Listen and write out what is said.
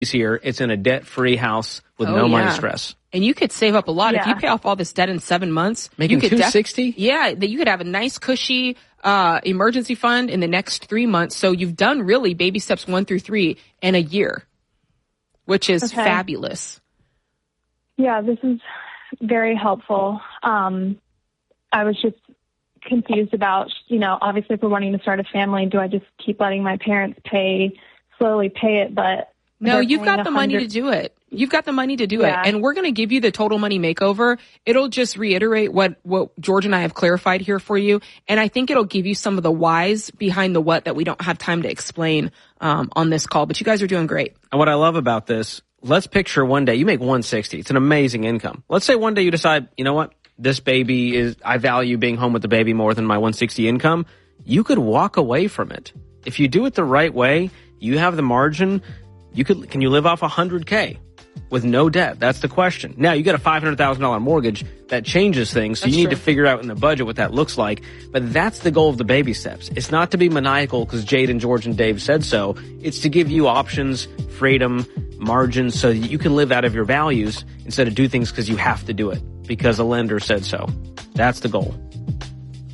here. It's in a debt-free house with no money stress. And you could save up a lot. If you pay off all this debt in 7 months. Making $260? You could have a nice cushy emergency fund in the next 3 months. So you've done really baby steps 1 through 3 in a year, which is fabulous. Yeah, this is very helpful. I was just confused about, obviously if we're wanting to start a family, do I just keep letting my parents slowly pay it? But no, you've got the money to do it. You've got the money to do it. And we're going to give you the total money makeover. It'll just reiterate what George and I have clarified here for you. And I think it'll give you some of the whys behind the what that we don't have time to explain on this call. But you guys are doing great. And what I love about this, let's picture one day you make $160. It's an amazing income. Let's say one day you decide, you know what? This baby I value being home with the baby more than my $160 income. You could walk away from it. If you do it the right way, you have the margin. Can you live off $100K with no debt? That's the question. Now you got a $500,000 mortgage. That changes things. So you need to figure out in the budget what that looks like. But that's the goal of the baby steps. It's not to be maniacal because Jade and George and Dave said so. It's to give you options, freedom, margins so that you can live out of your values instead of do things because you have to do it because a lender said so. That's the goal.